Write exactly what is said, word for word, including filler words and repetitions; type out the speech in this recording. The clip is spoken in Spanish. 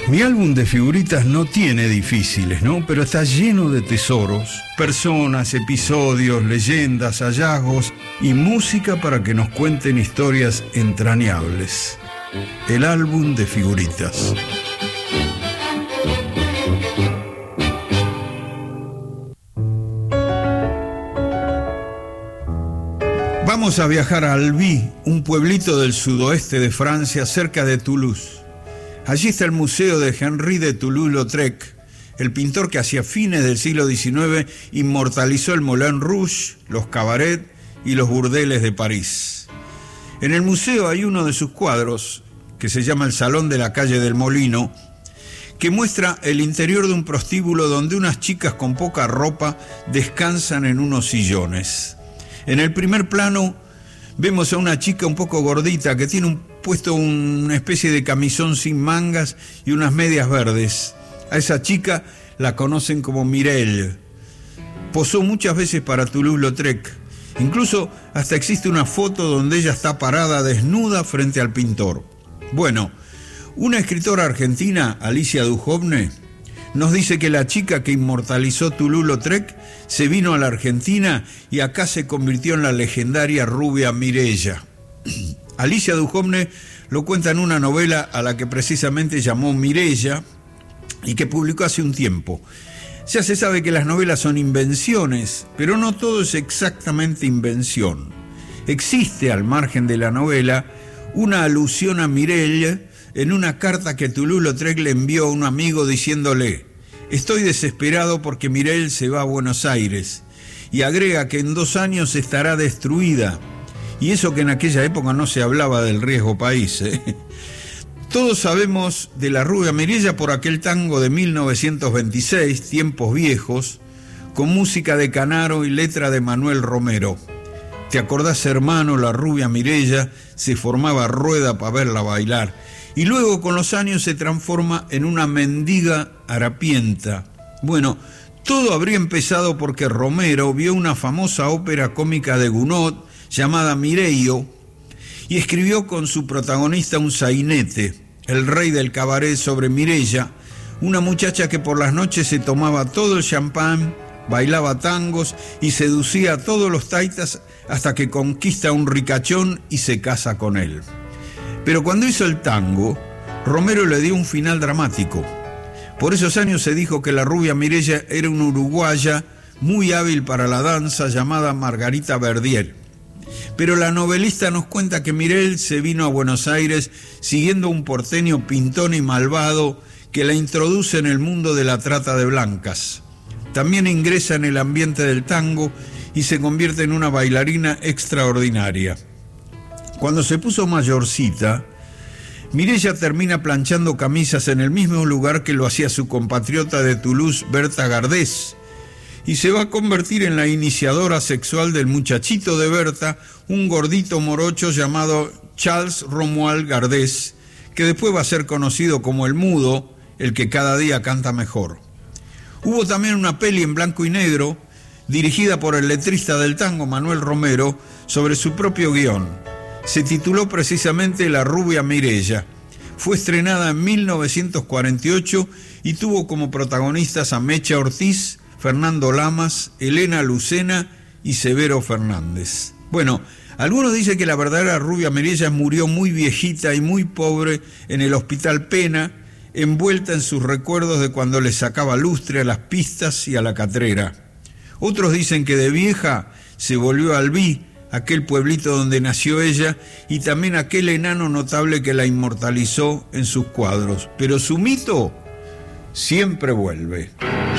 Mi álbum de figuritas no tiene difíciles, ¿no? Pero está lleno de tesoros, personas, episodios, leyendas, hallazgos y música para que nos cuenten historias entrañables. El álbum de figuritas. Vamos a viajar a Albi, un pueblito del sudoeste de Francia, cerca de Toulouse. Allí está el museo de Henri de Toulouse-Lautrec, el pintor que hacia fines del siglo diecinueve inmortalizó el Moulin Rouge, los cabarets y los burdeles de París. En el museo hay uno de sus cuadros, que se llama El Salón de la Calle del Molino, que muestra el interior de un prostíbulo donde unas chicas con poca ropa descansan en unos sillones. En el primer plano vemos a una chica un poco gordita que tiene un, puesto una especie de camisón sin mangas y unas medias verdes. A esa chica la conocen como Mireille. Posó muchas veces para Toulouse-Lautrec. Incluso hasta existe una foto donde ella está parada desnuda frente al pintor. Bueno, una escritora argentina, Alicia Duhovne, nos dice que la chica que inmortalizó Toulouse-Lautrec se vino a la Argentina y acá se convirtió en la legendaria rubia Mireille. Alicia Duhovne lo cuenta en una novela a la que precisamente llamó Mireille y que publicó hace un tiempo. Ya se sabe que las novelas son invenciones, pero no todo es exactamente invención. Existe, al margen de la novela, una alusión a Mireille en una carta que Toulouse-Lautrec le envió a un amigo diciéndole: estoy desesperado porque Mireille se va a Buenos Aires, y agrega que en dos años estará destruida, y eso que en aquella época no se hablaba del riesgo país, ¿eh? Todos sabemos de la rubia Mireille por aquel tango de mil novecientos veintiséis, Tiempos Viejos, con música de Canaro y letra de Manuel Romero. ¿Te acordás, hermano? La rubia Mireille se formaba rueda para verla bailar. Y luego con los años se transforma en una mendiga harapienta. Bueno, todo habría empezado porque Romero vio una famosa ópera cómica de Gounod llamada Mireio y escribió con su protagonista un sainete, el rey del cabaret, sobre Mireille, una muchacha que por las noches se tomaba todo el champán, bailaba tangos y seducía a todos los taitas hasta que conquista a un ricachón y se casa con él. Pero cuando hizo el tango, Romero le dio un final dramático. Por esos años se dijo que la rubia Mireille era una uruguaya muy hábil para la danza llamada Margarita Verdier. Pero la novelista nos cuenta que Mireille se vino a Buenos Aires siguiendo a un porteño pintón y malvado que la introduce en el mundo de la trata de blancas. También ingresa en el ambiente del tango y se convierte en una bailarina extraordinaria. Cuando se puso mayorcita, Mireille termina planchando camisas en el mismo lugar que lo hacía su compatriota de Toulouse, Berta Gardés, y se va a convertir en la iniciadora sexual del muchachito de Berta, un gordito morocho llamado Charles Romuald Gardés, que después va a ser conocido como el mudo, el que cada día canta mejor. Hubo también una peli en blanco y negro, dirigida por el letrista del tango Manuel Romero, sobre su propio guión. Se tituló precisamente La rubia Mireille. Fue estrenada en mil novecientos cuarenta y ocho y tuvo como protagonistas a Mecha Ortiz, Fernando Lamas, Elena Lucena y Severo Fernández. Bueno, algunos dicen que la verdadera rubia Mireille murió muy viejita y muy pobre en el Hospital Pena, envuelta en sus recuerdos de cuando le sacaba lustre a las pistas y a la catrera. Otros dicen que de vieja se volvió a Albi, aquel pueblito donde nació ella, y también aquel enano notable que la inmortalizó en sus cuadros. Pero su mito siempre vuelve.